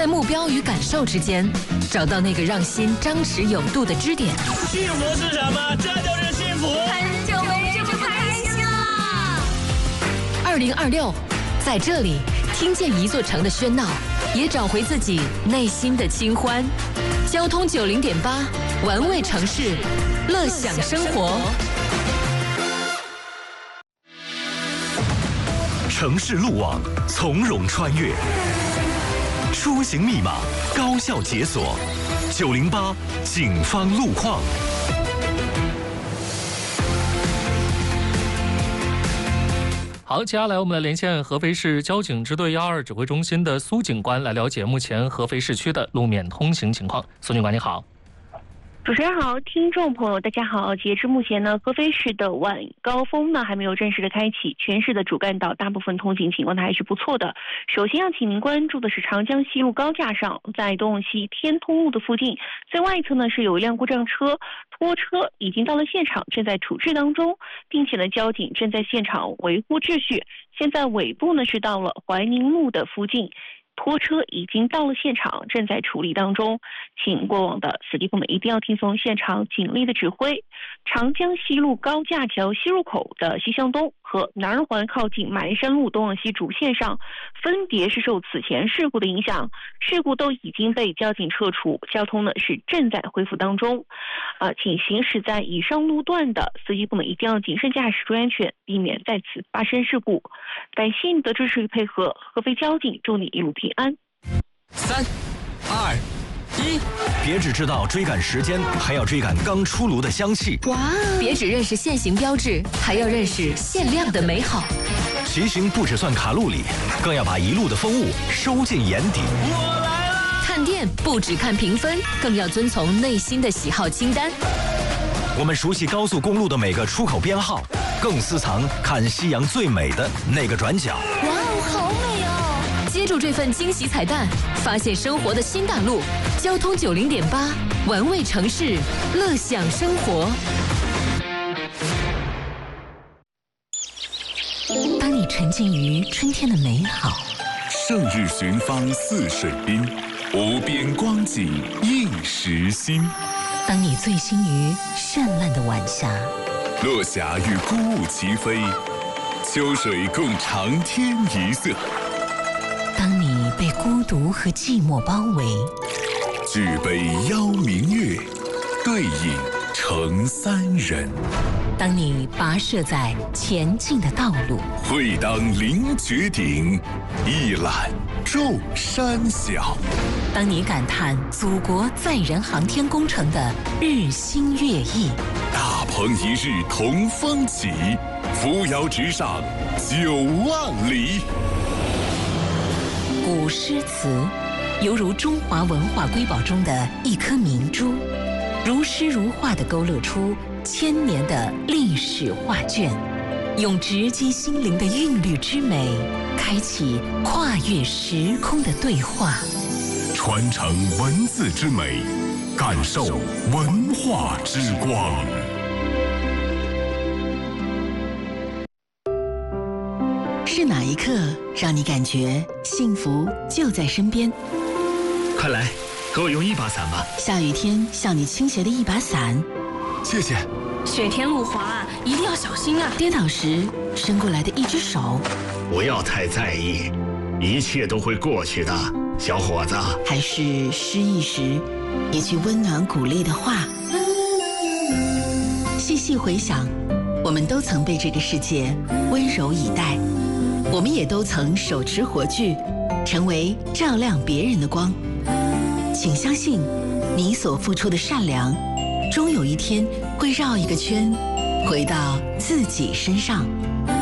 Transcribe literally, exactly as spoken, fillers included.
在目标与感受之间，找到那个让心张弛有度的支点。 幸福是什么？这就是幸福。 很久没这么开心了。 二零二六，在这里听见一座城的喧闹，也找回自己内心的清欢。交通九零点八，玩味城市，乐享生活。 城市路网从容穿越，出行密码高效解锁。九零八警方路况。 好，接下来我们来连线合肥市交警支队幺二指挥中心的苏警官，来了解目前合肥市区的路面通行情况。苏警官你好。 主持人好，听众朋友大家好。截至目前呢，合肥市的晚高峰呢还没有正式的开启，全市的主干道大部分通行情况呢还是不错的。首先要请您关注的是长江西路高架上，在东往西天通路的附近，最外侧呢是有一辆故障车，拖车已经到了现场，正在处置当中，并且呢交警正在现场维护秩序。现在尾部呢是到了怀宁路的附近。拖车已经到了现场，正在处理当中，请过往的司机朋友们一定要听从现场警力的指挥。长江西路高架桥西入口的西向东和南二环靠近马鞍山路东往西主线上，分别是受此前事故的影响，事故都已经被交警撤除，交通呢是正在恢复当中。呃，请行驶在以上路段的司机朋友们一定要谨慎驾驶，注意安全，避免再次发生事故。感谢你的支持与配合，合肥交警祝你一路平安。 三、二、一，别只知道追赶时间，还要追赶刚出炉的香气。 哇！别只认识限行标志，还要认识限量的美好。 骑行不只算卡路里，更要把一路的风物收进眼底。 我来了！ 看店不只看评分，更要遵从内心的喜好清单。 我们熟悉高速公路的每个出口编号，更私藏看夕阳最美的那个转角。 哇哦，好美哦！接住这份惊喜彩蛋，发现生活的新大陆。交通九零点八，玩味城市，乐享生活。当你沉浸于春天的美好， 胜日寻芳泗水滨，无边光景映时心。 当你醉心于绚烂的晚霞， 落霞与孤鹜齐飞，秋水共长天一色。 当你被孤独和寂寞包围， 举杯邀明月，对饮成三人。 当你跋涉在前进的道路， 会当凌绝顶，一览众山小。 当你感叹祖国载人航天工程的日新月异， 大鹏一日同风起，扶摇直上九万里。 古诗词犹如中华文化瑰宝中的一颗明珠，如诗如画地勾勒出千年的历史画卷，用直击心灵的韵律之美，开启跨越时空的对话， 传承文字之美，感受文化之光。 是哪一刻让你感觉幸福就在身边？ 快来，给我用一把伞吧。 下雨天向你倾斜的一把伞， 谢谢。 雪天路滑，一定要小心啊！ 跌倒时伸过来的一只手， 不要太在意，一切都会过去的，小伙子。 还是失意时一句温暖鼓励的话。细细回想，我们都曾被这个世界温柔以待，我们也都曾手持火炬，成为照亮别人的光。请相信，你所付出的善良，终有一天会绕一个圈，回到自己身上。